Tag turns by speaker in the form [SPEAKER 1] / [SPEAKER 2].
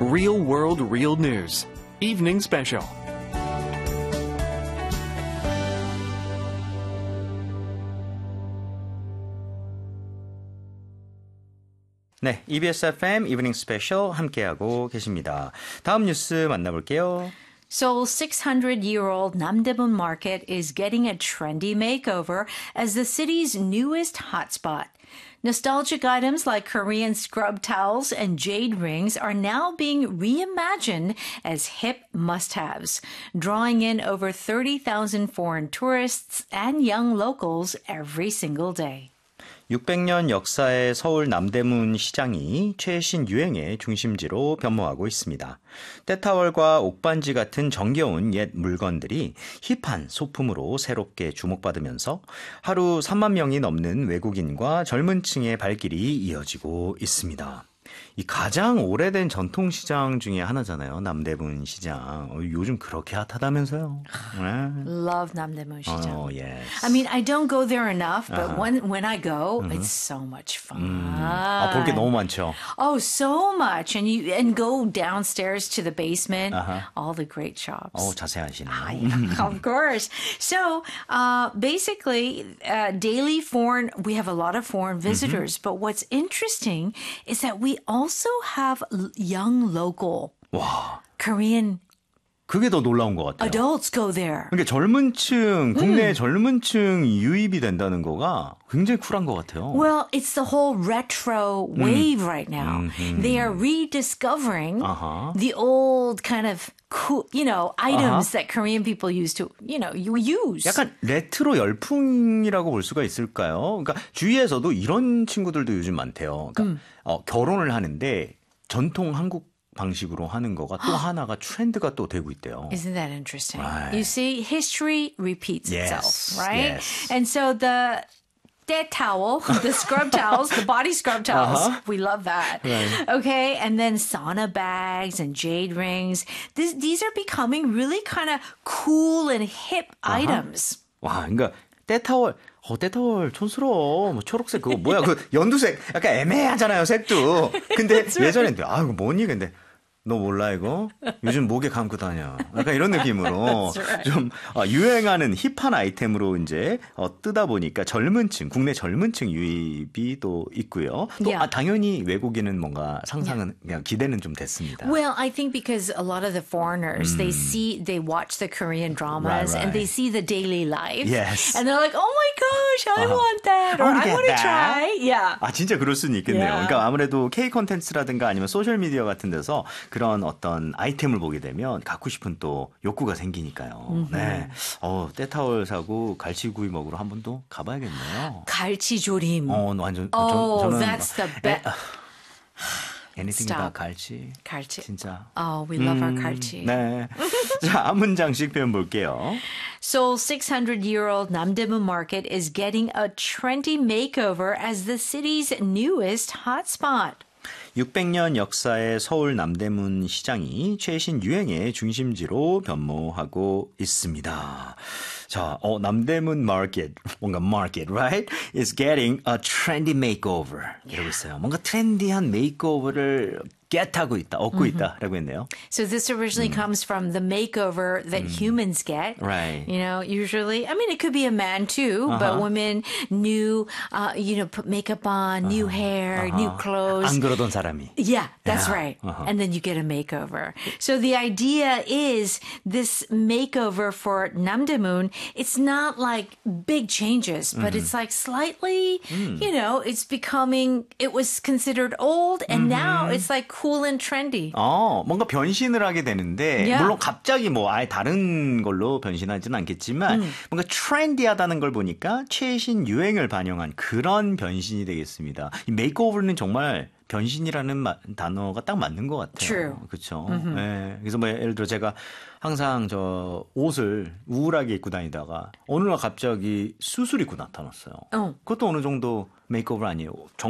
[SPEAKER 1] Real World Real News Evening Special.
[SPEAKER 2] 네, EBS FM 이브닝 스페셜 함께하고 계십니다. 다음 뉴스 만나볼게요.
[SPEAKER 3] Seoul's 600-year-old Namdaemun Market is getting a trendy makeover as the city's newest hotspot. Nostalgic items like Korean scrub towels and jade rings are now being reimagined as hip must-haves, drawing in over 30,000 foreign tourists and young locals every single day.
[SPEAKER 2] 600년 역사의 서울 남대문 시장이 최신 유행의 중심지로 변모하고 있습니다. 때타월과 옥반지 같은 정겨운 옛 물건들이 힙한 소품으로 새롭게 주목받으면서 하루 3만 명이 넘는 외국인과 젊은 층의 발길이 이어지고 있습니다. 이 가장 오래된 전통시장 중에 하나잖아요. 남대문 시장. 요즘 그렇게 핫하다면서요. 네.
[SPEAKER 3] Love Namdaemun 시장.
[SPEAKER 2] Oh, yes.
[SPEAKER 3] I mean, I don't go there enough, but when I go, it's so much fun.
[SPEAKER 2] 볼 게 너무 많죠.
[SPEAKER 3] Oh, so much. And go downstairs to the basement, all the great shops.
[SPEAKER 2] 자세하시네요.
[SPEAKER 3] Of course. So, basically, daily foreign, we have a lot of foreign visitors, but what's interesting is that we also have young local
[SPEAKER 2] 와,
[SPEAKER 3] Korean
[SPEAKER 2] 그게 더 놀라운 것 같아요.
[SPEAKER 3] adults go there.
[SPEAKER 2] 그러니까 젊은 층, 국내 젊은 층 유입이 된다는 거가 굉장히 쿨한 것 같아요.
[SPEAKER 3] Well, it's the whole retro wave right now. They are rediscovering the old kind of cool, items that Korean people used to, you use.
[SPEAKER 2] 약간 레트로 열풍이라고 볼 수가 있을까요? 그러니까 주위에서도 이런 친구들도 요즘 많대요. 그러니까 결혼을 하는데 전통 한국 방식으로 하는 거가 또 하나가 트렌드가 또 되고 있대요.
[SPEAKER 3] Isn't that interesting?
[SPEAKER 2] Right.
[SPEAKER 3] You see, history repeats itself, right?
[SPEAKER 2] Yes.
[SPEAKER 3] And so the dead towel, the scrub towels, the body scrub towels, we love that.
[SPEAKER 2] Right.
[SPEAKER 3] Okay, and then sauna bags and jade rings. These are becoming really kind of cool and hip items.
[SPEAKER 2] 와, 그러니까 때타월 촌스러워. 뭐 초록색 그거 뭐야? 그 연두색 약간 애매하잖아요, 색도. 근데 예전에 이거 뭐니? 근데 너 몰라 이거? 요즘 목에 감고 다녀. 약간 이런 느낌으로 좀 유행하는 힙한 아이템으로 이제 뜨다 보니까 국내 젊은 층 유입이 또 있고요. 또 당연히 외국인은 뭔가 상상은 그냥 기대는 좀 됐습니다.
[SPEAKER 3] Well, I think because a lot of the foreigners, they watch the Korean dramas
[SPEAKER 2] Right.
[SPEAKER 3] and they see the daily life.
[SPEAKER 2] Yes.
[SPEAKER 3] And they're like, oh my gosh, I want that. Or I want to try. Yeah.
[SPEAKER 2] 진짜 그럴 수는 있겠네요.
[SPEAKER 3] Yeah.
[SPEAKER 2] 그러니까 아무래도 K 콘텐츠라든가 아니면 소셜미디어 같은 데서 그런 어떤 아이템을 보게 되면 갖고 싶은 또 욕구가 생기니까요. 네. 때타월 사고 갈치구이 먹으러 한 번 또 가봐야겠네요.
[SPEAKER 3] 갈치조림.
[SPEAKER 2] 완전.
[SPEAKER 3] Oh,
[SPEAKER 2] 저는
[SPEAKER 3] that's the best.
[SPEAKER 2] anything
[SPEAKER 3] Stop.
[SPEAKER 2] about 갈치.
[SPEAKER 3] 갈치.
[SPEAKER 2] 진짜.
[SPEAKER 3] Oh, we love our 갈치.
[SPEAKER 2] 네. 자, 한 문장씩 표현 볼게요.
[SPEAKER 3] Seoul's 600-year-old Namdaemun Market is getting a trendy makeover as the city's newest hotspot.
[SPEAKER 2] 600년 역사의 서울 남대문 시장이 최신 유행의 중심지로 변모하고 있습니다. 자, 남대문 Market, 뭔가 market, right? is getting a trendy makeover. 이러고 있어요. 뭔가 트렌디한 메이크오버를 얻고 있다라고 했네요.
[SPEAKER 3] So this originally comes from the makeover that humans get.
[SPEAKER 2] Right.
[SPEAKER 3] Usually, I mean, it could be a man too, but women put makeup on, new hair, new clothes.
[SPEAKER 2] 안 그러던 사람이.
[SPEAKER 3] Yeah, that's right. And then you get a makeover. So the idea is this makeover for Namdaemun, it's not like big changes, but it's like slightly, it was considered old and now it's like cool and trendy.
[SPEAKER 2] 뭔가 변신을 하게 되는데 물론 갑자기 아예 다른 걸로 변신하지는 않겠지만 뭔가 트렌디하다는 걸 보니까 최신 유행을 반영한 그런 변신이 되겠습니다. 이 메이크오버는 정말 변신이라는 단어가 딱 맞는 것 같아요.
[SPEAKER 3] True.
[SPEAKER 2] 그렇죠. 네. 그래서 예를 들어 제가 항상 저 옷을 우울하게 입고 다니다가 어느 날 갑자기 수술 입고 나타났어요. 그것도 어느 정도 메이크오버 아니에요.